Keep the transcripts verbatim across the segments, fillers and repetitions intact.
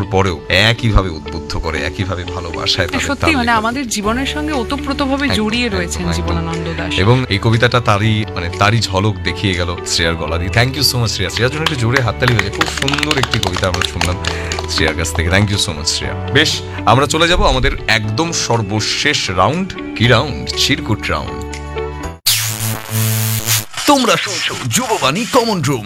বছর পরেও একইভাবে উদ্বুদ্ধ করে, একইভাবে ভালোবাসায়। সত্যি মানে আমাদের জীবনের সঙ্গে ওতপ্রোতভাবে জড়িয়ে রয়েছেন জীবনানন্দ দাশ। এবং এই কবিতাটা তারই মানে তারই ঝলক দেখিয়ে গেল শ্রেয়ার গলা দিয়ে। Thank you so much Shreya. শ্রেয়ার জন্য একটু জোরে হাততালি হয়েছে। খুব সুন্দর একটি কবিতা আমরা শুনলাম শ্রেয়ার কাছ থেকে। Thank you so much Shreya. বেশ, আমরা চলে যাব আমাদের একদম সর্বশেষ রাউন্ড। কি রাউন্ড? চিরকুট রাউন্ড। তোমরা শুনছো যুববাণী কমন রুম।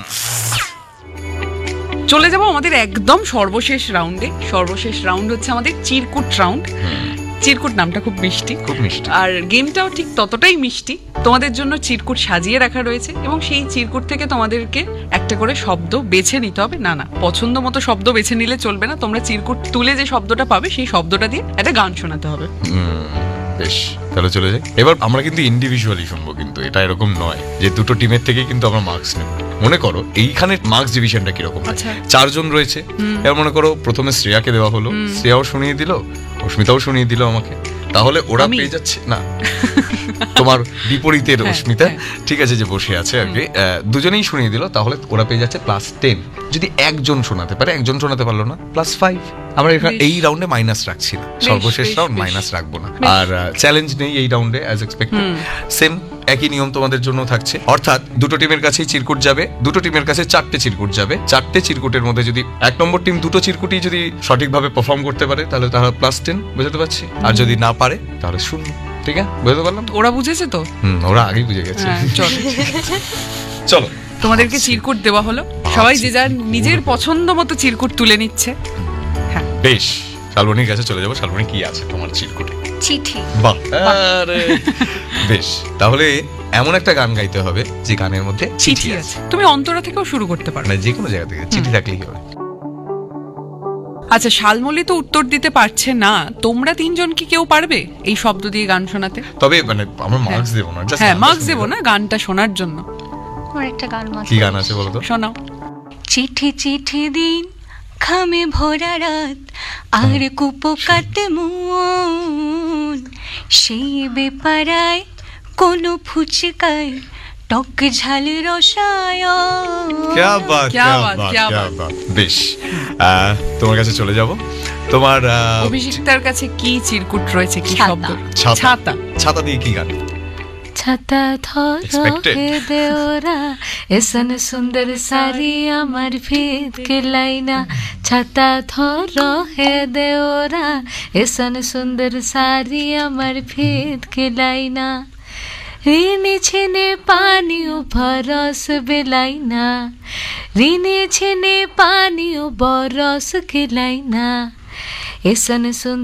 চলে যাব আমাদের একদম সর্বশেষ রাউন্ডে। সর্বশেষ রাউন্ড হচ্ছে আমাদের চিরকুট রাউন্ড। চিরকুট নামটা খুব মিষ্টি, খুব মিষ্টি, আর গেমটাও ঠিক ততটাই মিষ্টি। তোমাদের জন্য চিরকুট সাজিয়ে রাখা রয়েছে এবং সেই চিরকুট থেকে তোমাদেরকে একটা করে শব্দ বেছে নিতে হবে। না না পছন্দ মতো শব্দ বেছে নিলে চলবে না। তোমরা চিরকুট তুলে যে শব্দটা পাবে সেই শব্দটা দিয়ে একটা গান শোনাতে হবে। বেশ, তাহলে চলে যাই। এবার আমরা কিন্তু ইন্ডিভিজুয়ালি শুনবো, কিন্তু এটা এরকম নয় যে দুটো টিমের থেকে কিন্তু আমরা মার্কস নেব। মনে করো এইখানে মার্কস ডিভিশনটা কিরকম, চারজন রয়েছে। এবার মনে করো প্রথমে শ্রেয়াকে দেওয়া হলো, শ্রেয়াও শুনিয়ে দিল, অস্মিতাও শুনিয়ে দিল আমাকে, তাহলে ওরা পেয়ে যাচ্ছে না তোমার বিপরীতে রশ্মিতা, ঠিক আছে, যে বসে আছে আর কি, দুজনেই শুনিয়ে দিল, তাহলে ওরা পেয়ে যাচ্ছে প্লাস টেন। যদি একজন শোনাতে পারে, একজন শোনাতে পারলো না, প্লাস ফাইভ। আমরা এই রাউন্ডে মাইনাস রাখছি না, সর্বশেষ রাউন্ড মাইনাস রাখবো না। আর চ্যালেঞ্জ নেই এই রাউন্ডে অ্যাজ এক্সপেক্টেড। সেম একই নিয়ম তোমাদের জন্য থাকছে, অর্থাৎ দুটো টিমের কাছেই চিরকুট যাবে, দুটো টিমের কাছে চারটে চিরকুট যাবে। চারটে চিরকুটের মধ্যে যদি এক নম্বর টিম দুটো চিরকুটই যদি সঠিকভাবে পারফর্ম করতে পারে তাহলে তারা প্লাস টেন, বুঝতে পারছি। আর যদি না পারে তাহলে শূন্য। ঠিক আছে, বুঝতে পারলাম? ওরা বুঝেছে তো? হুম, ওরা আগেই বুঝে গেছে। চলো, তোমাদেরকে চিরকুট দেওয়া হলো, সবাই যে যার নিজের পছন্দ মতো চিরকুট তুলে নিচ্ছে। হ্যাঁ, বেশ, শালবনির কাছে চলে যাবো। শালবনি, কি আছে তোমার চিরকুটে? চিঠি। বাহ, আরে বেশ, তাহলে এমন একটা গান গাইতে হবে যে গানের মধ্যে চিঠি আছে। তুমি অন্তরা থেকেও শুরু করতে পারো, মানে যে কোনো জায়গা থেকে চিঠি থাকলেই হবে। আচ্ছা, শালমলি তো উত্তর দিতে পারছে না, তোমরা তিনজন কি কেউ পারবে এই শব্দ দিয়ে গান শোনাতে? তবে মানে আমরা মার্কস দেব না, হ্যাঁ মার্কস দেব না, গানটা শোনার জন্য। আমার একটা গান আছে। কি গান আছে বলো তো? শোনাও। চিঠি চিঠি দিন, খামে ভরা রাত, আর কুপোকাতে মন, সেই বেপারায় কোনো ফুচকায় টক ঝাল রসায়ন। क्या बात, क्या बात, क्या बात। বেশ, তোমার কাছে চলে যাব। তোমার অভিষিক্তার কাছে কি চিরকুট রয়েছে, কি শব্দ? ছাতা। ছাতা দিয়ে কি গান? ছাতা ধরো হে দেওরা, এসন সুন্দর সারি আমার ভিত কে লাইনা। ছাতা ধরো হে দেওরা, এসন সুন্দর সারি আমার ভিত কে লাইনা। ঋণে ছেনে পানি ও বরস বেলাইনা, ঋণে ছেনে পানি ও বরস খেলাইনা। এসন সুন্দর